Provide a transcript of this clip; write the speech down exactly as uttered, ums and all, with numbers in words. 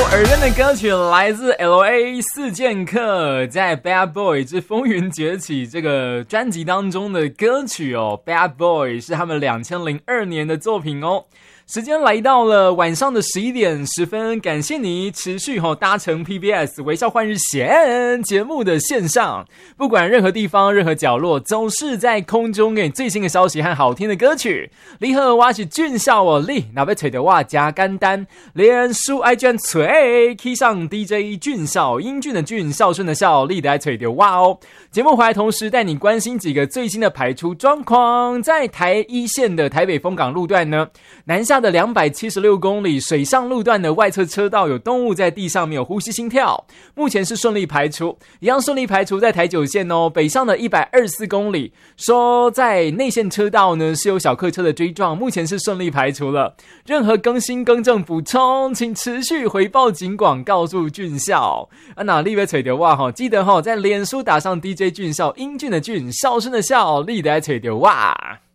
耳边的歌曲来自 L A 四剑客在 Bad Boy 之风云崛起这个专辑当中的歌曲哦。 Bad Boy 是他们二零零二年的作品哦。时间来到了晚上的十一点十分，感谢你持续吼搭乘 P B S 微笑换日线节目的线上，不管任何地方任何角落，总是在空中给你最新的消息和好听的歌曲。你好，我是俊孝哦，你若要找到我真简单，连书爱卷吹 key 上 D J 俊孝，英俊的俊，孝顺的孝，你得来找到我哦。节目回来同时带你关心几个最新的排出状况。在台一线的台北丰港路段呢，南下的两百七十六公里水上路段的外侧车道有动物在地上没有呼吸心跳，目前是顺利排除，一样顺利排除在台九线哦。北上的一百二十四公里，说在内线车道呢是有小客车的追撞，目前是顺利排除了。任何更新更正补充，请持续回报警广告诉俊孝。啊，那你要找到我哈，记得哈在脸书打上 D J 俊孝，英俊的俊，孝顺的孝，你得来找到我。